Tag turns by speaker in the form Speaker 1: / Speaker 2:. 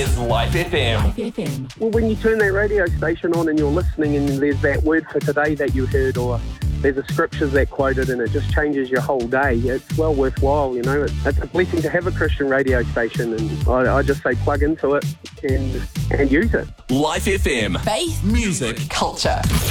Speaker 1: is Life FM.
Speaker 2: Life FM.
Speaker 3: Well, when you turn that radio station on and you're listening and there's that word for today that you heard, or there's a scriptures that quoted, and it just changes your whole day, it's well worthwhile, you know. It's a blessing to have a Christian radio station, and I just say plug into it and use it.
Speaker 1: Life FM.
Speaker 2: Faith,
Speaker 1: Music.
Speaker 2: culture.